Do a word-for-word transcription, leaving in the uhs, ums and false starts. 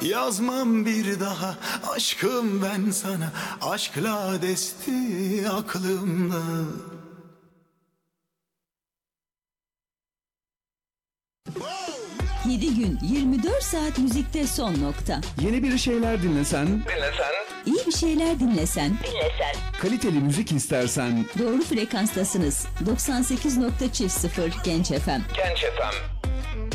yazmam bir daha. Aşkım ben sana, aşkla desti aklımda. yedi gün yirmi dört saat müzikte son nokta. Yeni bir şeyler dinlesen, Dinlesen, İyi bir şeyler dinlesen, dinlesen. kaliteli müzik istersen doğru frekanstasınız. doksan sekiz nokta sıfır Genç F M. Genç F M.